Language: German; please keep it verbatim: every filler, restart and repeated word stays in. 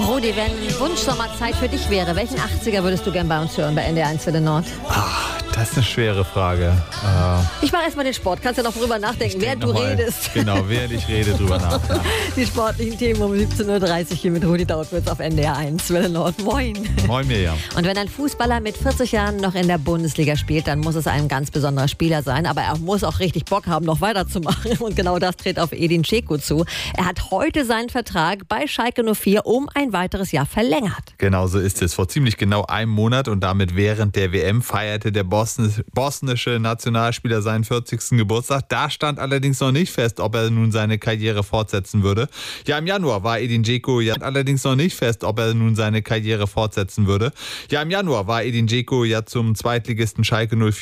Rudi, wenn Wunschsommerzeit für dich wäre, welchen achtziger würdest du gern bei uns hören bei N D R eins Welle Nord? Ach, das ist eine schwere Frage. Äh, ich mache erstmal den Sport. Kannst ja noch drüber nachdenken, während du mal, redest. Genau, während ich rede, drüber nach. Ja. Die sportlichen Themen um siebzehn Uhr dreißig hier mit Rudi Dautwitz auf N D R eins Welle Nord. Moin. Moin, Mirjam. Und wenn ein Fußballer mit vierzig Jahren noch in der Bundesliga spielt, dann muss es ein ganz besonderer Spieler sein. Aber er muss auch richtig Bock haben, noch weiterzumachen. Und genau das tritt auf Edin Dzeko zu. Er hat heute seinen Vertrag bei Schalke null vier um ein weiteres Jahr verlängert. Genau so ist es. Vor ziemlich genau einem Monat und damit während der W M feierte der bosnische Nationalspieler seinen vierzigsten Geburtstag. Da stand allerdings noch nicht fest, ob er nun seine Karriere fortsetzen würde. Ja, im Januar war Edin Dzeko ja allerdings noch nicht fest, ob er nun seine Karriere fortsetzen würde. Ja, im Januar war Edin Dzeko ja zum Zweitligisten Schalke null vier